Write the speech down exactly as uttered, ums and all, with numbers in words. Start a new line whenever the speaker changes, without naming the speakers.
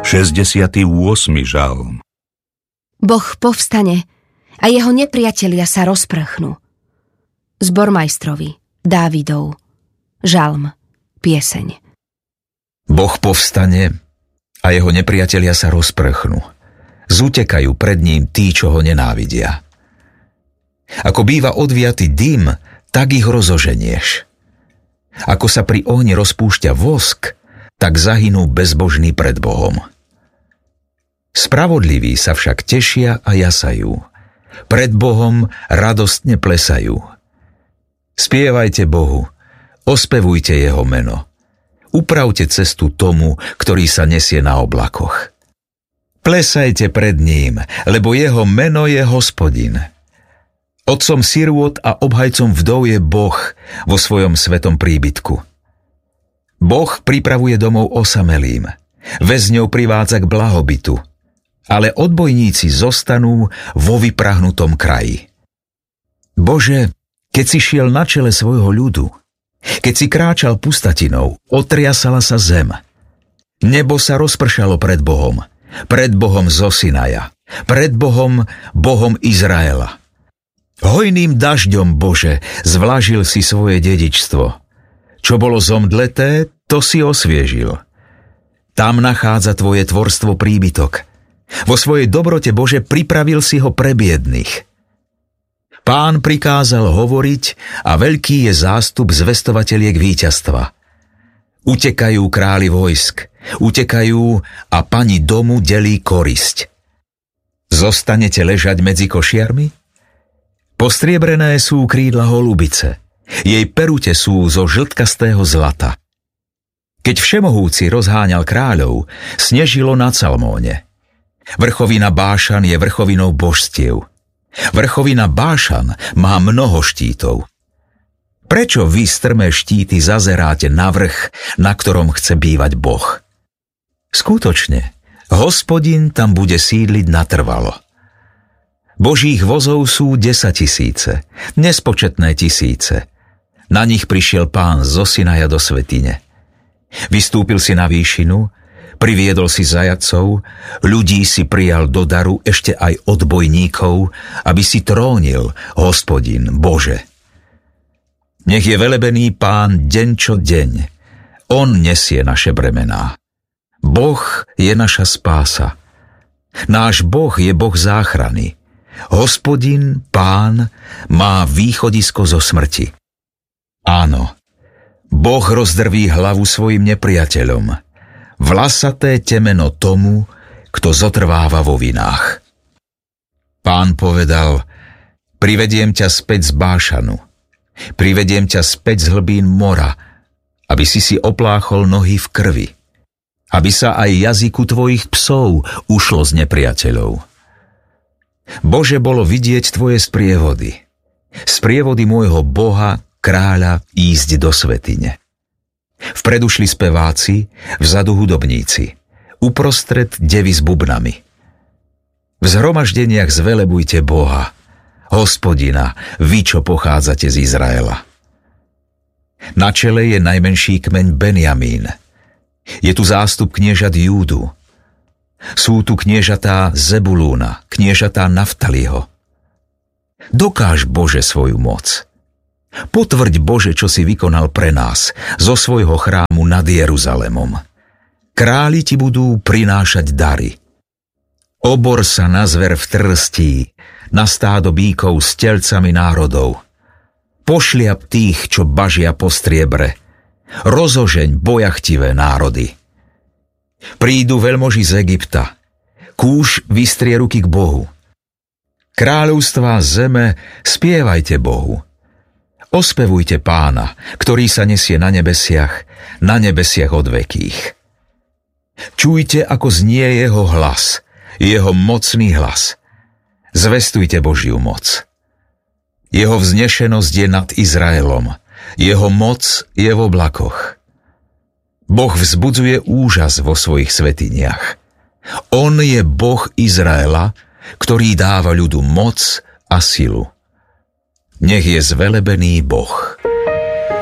šesťdesiaty ôsmy žalm.
Boh povstane a jeho nepriatelia sa rozprchnú. Zbormajstrovi, Dávidov, žalm, pieseň.
Boh povstane a jeho nepriatelia sa rozprchnú. Zutekajú pred ním tí, čo ho nenávidia. Ako býva odviatý dym, tak ich rozoženieš. Ako sa pri ohni rozpúšťa vosk, tak zahynú bezbožní pred Bohom. Spravodliví sa však tešia a jasajú. Pred Bohom radostne plesajú. Spievajte Bohu, ospevujte jeho meno. Upravte cestu tomu, ktorý sa nesie na oblakoch. Plesajte pred ním, lebo jeho meno je Hospodin. Otcom sirôt a obhajcom vdov je Boh vo svojom svetom príbytku. Boh pripravuje domov osamelým, väzňov privádza k blahobytu, ale odbojníci zostanú vo vyprahnutom kraji. Bože, keď si šiel na čele svojho ľudu, keď si kráčal pustatinou, otriasala sa zem. Nebo sa rozpršalo pred Bohom, pred Bohom zo Sinaja, pred Bohom, Bohom Izraela. Hojným dažďom, Bože, zvlažil si svoje dedičstvo. Čo bolo zomdleté, to si osviežil. Tam nachádza tvoje tvorstvo príbytok. Vo svojej dobrote, Bože, pripravil si ho pre biedných. Pán prikázal hovoriť a veľký je zástup zvestovateliek víťazstva. Utekajú králi vojsk, utekajú a pani domu delí korisť. Zostanete ležať medzi košiarmi? Postriebrené sú krídla holubice, jej perute sú zo žltkastého zlata. Keď všemohúci rozháňal kráľov, snežilo na Calmóne. Vrchovina Bášan je vrchovinou božstiev. Vrchovina Bášan má mnoho štítov. Prečo vy strmé štíty zazeráte na vrch, na ktorom chce bývať Boh? Skutočne, Hospodin tam bude sídliť natrvalo. Božích vozov sú desaťtisíce, nespočetné tisíce. Na nich prišiel Pán zo Sinaja do svätyne. Vystúpil si na výšinu, priviedol si zajacov, ľudí si prijal do daru, ešte aj odbojníkov, aby si trónil, Hospodin, Bože. Nech je velebený Pán deň čo deň. On nesie naše bremená. Boh je naša spása. Náš Boh je Boh záchrany. Hospodin, Pán, má východisko zo smrti. Áno, Boh rozdrví hlavu svojim nepriateľom, vlasaté temeno tomu, kto zotrváva vo vinách. Pán povedal, privediem ťa späť z Bášanu, privediem ťa späť z hlbín mora, aby si si opláchol nohy v krvi, aby sa aj jazyku tvojich psov ušlo z nepriateľov. Bože, bolo vidieť tvoje sprievody, sprievody môjho Boha, kráľa, ísť do svätyne. Vpredu šli speváci, vzadu hudobníci, uprostred devy s bubnami. V zhromaždeniach zvelebujte Boha, Hospodina, vy, čo pochádzate z Izraela. Na čele je najmenší kmeň Benjamín. Je tu zástup kniežat Júdu. Sú tu kniežatá Zebulúna, kniežatá Naftaliho. Dokáž, Bože, svoju moc. Potvrď, Bože, čo si vykonal pre nás zo svojho chrámu nad Jeruzalemom. Králi ti budú prinášať dary. Obor sa na zver v trstí, na stádo bíkov s telcami národov. Pošliap tých, čo bažia po striebre. Rozožeň bojachtivé národy. Prídu veľmoži z Egypta. Kúš vystrie ruky k Bohu. Kráľovstvá zeme, spievajte Bohu. Ospevujte Pána, ktorý sa nesie na nebesiach, na nebesiach odvekých. Čujte, ako znie jeho hlas, jeho mocný hlas. Zvestujte Božiu moc. Jeho vznešenosť je nad Izraelom, jeho moc je v oblakoch. Boh vzbudzuje úžas vo svojich svätyniach. On je Boh Izraela, ktorý dáva ľudu moc a silu. Nech je zvelebený Boh.